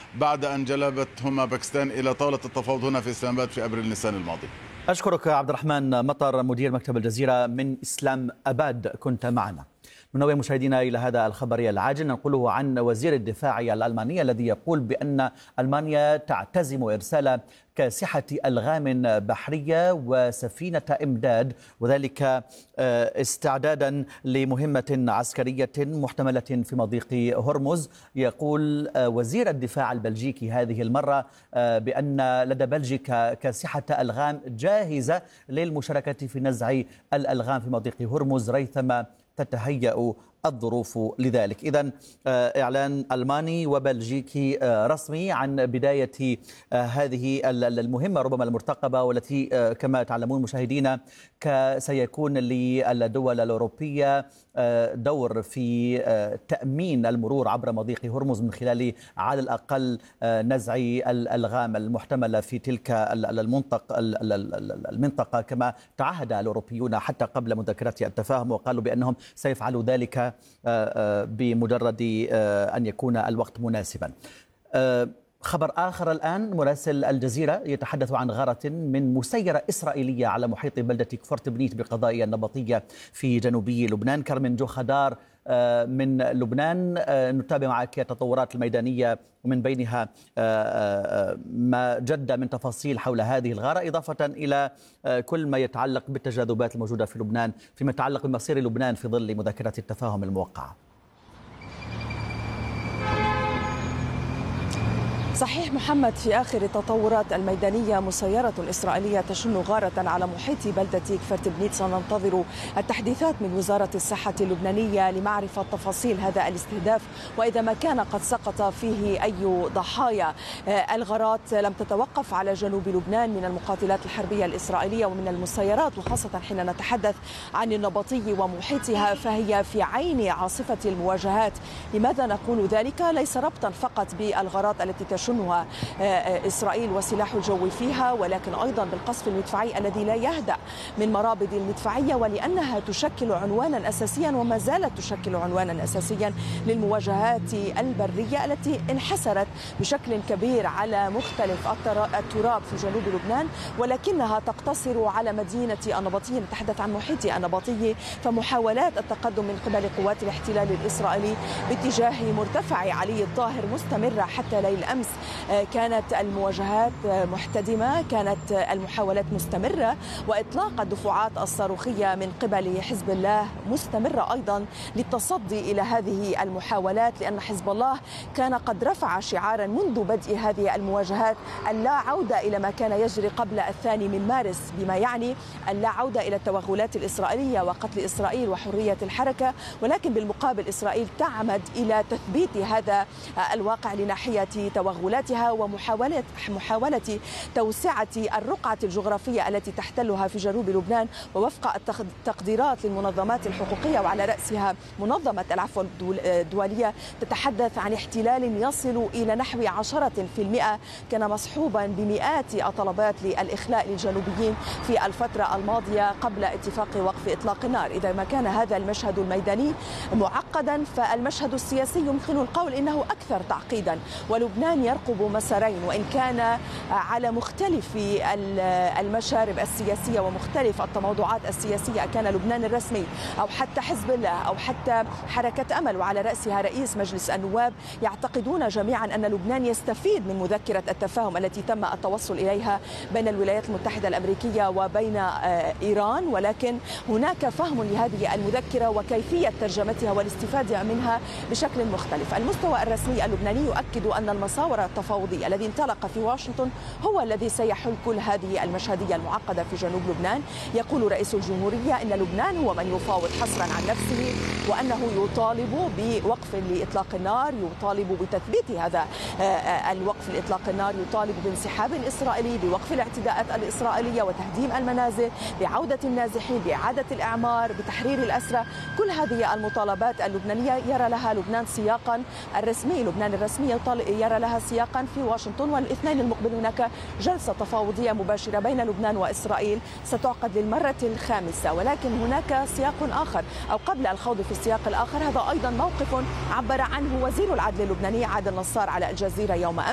بعد أن جلبتهما باكستان إلى طاولة التفاوض هنا في إسلام آباد في أبريل نيسان الماضي. أشكرك عبد الرحمن مطر مدير مكتب الجزيرة من إسلام آباد، كنت معنا. ننوه مشاهدينا إلى هذا الخبر العاجل ننقله عن وزير الدفاع الألماني الذي يقول بأن ألمانيا تعتزم إرسال كاسحة ألغام بحرية وسفينة إمداد، وذلك استعدادا لمهمة عسكرية محتملة في مضيق هرمز. يقول وزير الدفاع البلجيكي هذه المرة بأن لدى بلجيكا كاسحة ألغام جاهزة للمشاركة في نزع الألغام في مضيق هرمز ريثما تتهيأ الظروف لذلك. إذن إعلان ألماني وبلجيكي رسمي عن بداية هذه المهمة ربما المرتقبة، والتي كما تعلمون مشاهدينا سيكون للدول الأوروبية دور في تأمين المرور عبر مضيق هرمز من خلال على الأقل نزع الألغام المحتملة في تلك المنطقة كما تعهد الأوروبيون حتى قبل مذكرة التفاهم، وقالوا بأنهم سيفعلوا ذلك بمجرد أن يكون الوقت مناسبا. خبر آخر الآن، مراسل الجزيرة يتحدث عن غارة من مسيرة إسرائيلية على محيط بلدة كفر تبنيت بالقضاء النبطية في جنوبي لبنان. كرمن جو خدار من لبنان، نتابع معك التطورات الميدانية ومن بينها ما جد من تفاصيل حول هذه الغارة، إضافة إلى كل ما يتعلق بالتجاذبات الموجودة في لبنان فيما يتعلق بمصير لبنان في ظل مذكرة التفاهم الموقعة. صحيح محمد، في آخر التطورات الميدانية مسيرة إسرائيلية تشن غارة على محيط بلدة كفر تبنيت. سننتظر التحديثات من وزارة الصحة اللبنانية لمعرفة تفاصيل هذا الاستهداف وإذا ما كان قد سقط فيه أي ضحايا. الغارات لم تتوقف على جنوب لبنان من المقاتلات الحربية الإسرائيلية ومن المسيرات، وخاصة حين نتحدث عن النبطي ومحيطها فهي في عين عاصفة المواجهات. لماذا نقول ذلك؟ ليس ربطا فقط بالغارات التي تشنها إسرائيل وسلاح الجو فيها، ولكن أيضا بالقصف المدفعي الذي لا يهدأ من مرابط المدفعية، ولأنها تشكل عنوانا أساسيا وما زالت تشكل عنوانا أساسيا للمواجهات البرية التي انحسرت بشكل كبير على مختلف التراب في جنوب لبنان، ولكنها تقتصر على مدينة النبطية. نتحدث عن محيط النبطية، فمحاولات التقدم من قبل قوات الاحتلال الإسرائيلي باتجاه مرتفع علي الطاهر مستمرة حتى ليل أمس. كانت المواجهات محتدمة، كانت المحاولات مستمرة، وإطلاق الدفعات الصاروخية من قبل حزب الله مستمرة أيضا للتصدي إلى هذه المحاولات، لأن حزب الله كان قد رفع شعارا منذ بدء هذه المواجهات اللا عودة إلى ما كان يجري قبل 2 مارس، بما يعني اللا عودة إلى التوغلات الإسرائيلية وقتل إسرائيل وحرية الحركة، ولكن بالمقابل إسرائيل تعمد إلى تثبيت هذا الواقع لناحية توغلاتها ومحاولة توسعة الرقعة الجغرافية التي تحتلها في جنوب لبنان. ووفق التقديرات للمنظمات الحقوقية وعلى رأسها منظمة العفو الدولية تتحدث عن احتلال يصل إلى نحو 10%، كان مصحوبا بمئات الطلبات للإخلاء للجنوبيين في الفترة الماضية قبل اتفاق وقف إطلاق النار. إذا ما كان هذا المشهد الميداني معقدا، فالمشهد السياسي يمكن القول إنه أكثر تعقيدا. ولبنان يرقب مسارين، وإن كان على مختلف المشارب السياسية ومختلف التموضعات السياسية، كان لبنان الرسمي أو حتى حزب الله أو حتى حركة أمل وعلى رأسها رئيس مجلس النواب يعتقدون جميعا أن لبنان يستفيد من مذكرة التفاهم التي تم التوصل إليها بين الولايات المتحدة الأمريكية وبين إيران، ولكن هناك فهم لهذه المذكرة وكيفية ترجمتها والاستفادة منها بشكل مختلف. المستوى الرسمي اللبناني يؤكد أن المساور التفاوضي الذي انطلق في واشنطن هو الذي سيحل كل هذه المشهدية المعقدة في جنوب لبنان. يقول رئيس الجمهورية أن لبنان هو من يفاوض حصرا عن نفسه، وأنه يطالب بوقف لإطلاق النار، يطالب بتثبيت هذا الوقف لإطلاق النار، يطالب بانسحاب إسرائيلي، بوقف الاعتداءات الإسرائيلية وتهديم المنازل، بعودة النازحين، بإعادة الإعمار، بتحرير الأسرى. كل هذه المطالبات اللبنانية يرى لها لبنان سياقا الرسمي، لبنان الرسمي يرى لها سياقا في واشنطن. والاثنين المقبل هناك جلسة تفاوضية مباشرة بين لبنان وإسرائيل ستعقد للمرة الخامسة، ولكن هناك سياق آخر أو قبل الخوض في السياق الآخر، هذا أيضا موقف عبر عنه وزير العدل اللبناني عادل نصار على الجزيرة يوم أمس.